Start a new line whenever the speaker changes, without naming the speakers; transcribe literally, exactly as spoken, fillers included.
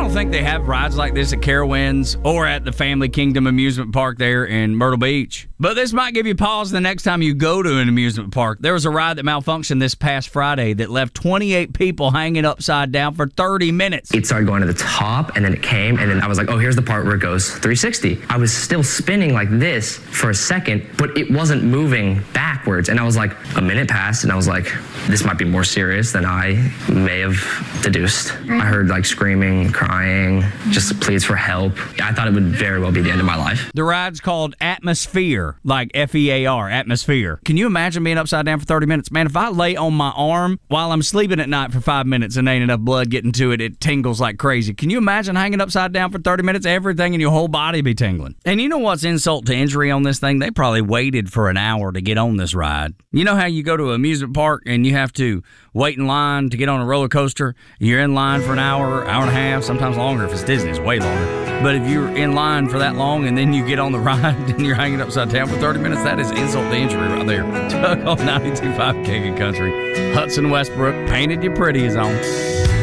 don't think they have rides like this at Carowinds or at the Family Kingdom Amusement Park there in Myrtle Beach. But this might give you pause the next time you go to an amusement park. There was a ride that malfunctioned this past Friday that left twenty-eight people hanging upside down for thirty minutes.
It started going to the top, and then it came, and then I was like, oh, here's the part where it goes three sixty. I was still spinning like this for a second, but it wasn't moving backwards. And I was like, a minute passed, and I was like, this might be more serious than I may have deduced. I heard like screaming, crying, just pleas for help. I thought it would very well be the end of my life.
The ride's called Atmosphere, like F E A R, Atmosphere. Can you imagine being upside down for thirty minutes? Man, if I lay on my arm while I'm sleeping at night for five minutes and ain't enough blood getting to it, it tingles like crazy. Can you imagine hanging upside down for thirty minutes? Everything in your whole body be tingling. And you know what's insult to injury on this thing? They probably waited for an hour to get on this ride. You know how you go to an amusement park and you have to wait in line to get on a roller coaster? You're in line for an hour, hour and a half, sometimes longer. If it's Disney, it's way longer. But if you're in line for that long and then you get on the ride and you're hanging upside down for thirty minutes, that is insult to injury right there. Doug on ninety-two point five King and Country. Hudson Westbrook, Painted You Pretty is on.